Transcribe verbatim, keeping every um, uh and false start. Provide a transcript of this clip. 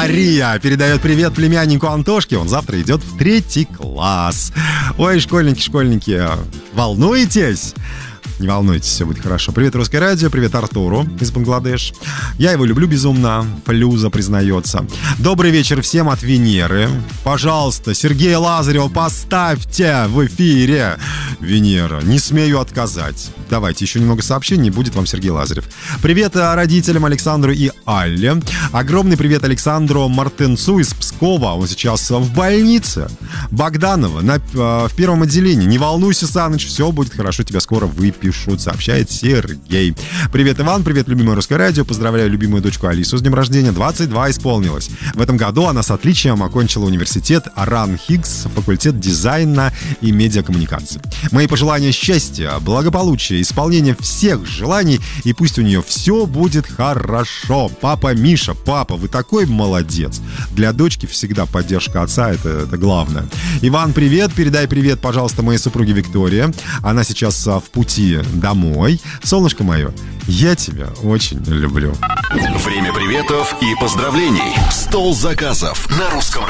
Мария передает привет племяннику Антошке. Он завтра идет в третий класс. Ой, школьники, школьники, волнуетесь? Не волнуйтесь, все будет хорошо. Привет, Русское радио, привет Артуру из Бангладеш. Я его люблю безумно, Флюза признается. Добрый вечер всем от Венеры. Пожалуйста, Сергея Лазарева поставьте в эфире. Венера, не смею отказать. Давайте, еще немного сообщений, будет вам Сергей Лазарев. Привет родителям Александру и Алле. Огромный привет Александру Мартынцу из Пскова. Он сейчас в больнице. Богданова на, в первом отделении. Не волнуйся, Саныч, все будет хорошо, тебя скоро выпишут, сообщает Сергей. Привет, Иван, привет, любимое Русское радио. Поздравляю любимую дочку Алису с днем рождения. двадцать два исполнилось. В этом году она с отличием окончила университет Ран Хиггс, факультет дизайна и медиакоммуникации. Мои пожелания счастья, благополучия, исполнения всех желаний, и пусть у нее все будет хорошо. Папа Миша, папа, вы такой молодец. Для дочки всегда поддержка отца, это, это главное. Иван, привет, передай привет, пожалуйста, моей супруге Виктории. Она сейчас в пути домой. Солнышко мое, я тебя очень люблю. Время приветов и поздравлений. Стол заказов на Русском радио.